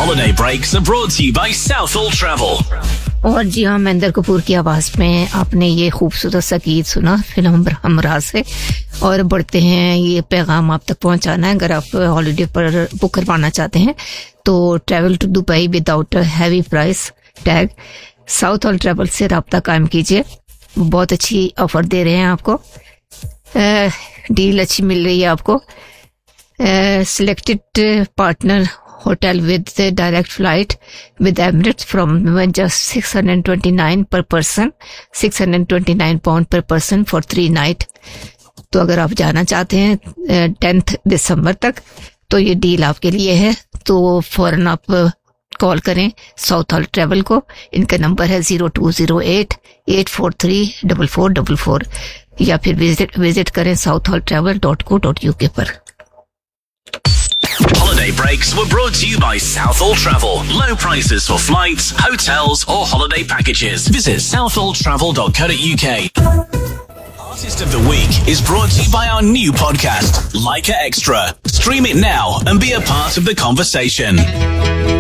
Holiday breaks are brought to you by Southall Travel. और जी हाँ, महेंद्र कपूर की आवाज में आपने ये खूबसूरत सा गीत सुना फिल्म हमरा से। और बढ़ते हैं, ये पैगाम आप तक पहुंचाना है। अगर आप हॉलिडे पर बुक करवाना चाहते हैं तो travel to Dubai without heavy price tag Southall travel से राब्ता कायम कीजिए। बहुत अच्छी ऑफर दे रहे हैं आपको, डील अच्छी मिल रही है आपको। Selected partner hotel with the direct flight with Emirates from just 629 per person, 629 pound per person for 3 night। तो अगर आप जाना चाहते हैं 10 दिसंबर तक तो ये डील आपके लिए है। तो फौरन आप कॉल करें साउथॉल ट्रैवल को। इनका नंबर है 0208-843-4444 या फिर विजिट करें southaltravel.co.uk पर। Holiday breaks were brought to you by Southall Travel. Low prices for flights, hotels or holiday packages. Visit southalltravel.co.uk. Artist of the Week is brought to you by our new podcast, Leica Extra. Stream it now and be a part of the conversation.